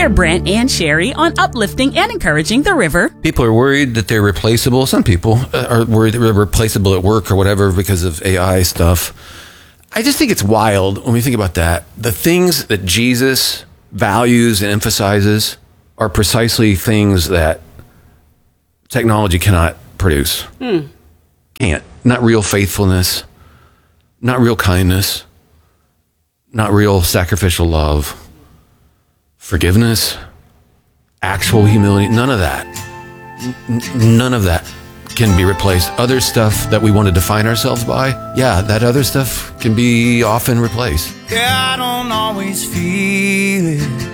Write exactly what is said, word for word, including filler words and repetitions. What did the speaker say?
We're Brent and Sherry on uplifting and encouraging the river. People are worried that they're replaceable. Some people are worried that they're replaceable at work or whatever because of A I stuff. I just think it's wild when we think about that. The things that Jesus values and emphasizes are precisely things that technology cannot produce. Hmm. Can't. Not real faithfulness, not real kindness, not real sacrificial love, forgiveness, actual humility, none of that. N- none of that can be replaced. Other stuff that we want to define ourselves by, yeah, that other stuff can be often replaced. Yeah, I don't always feel it,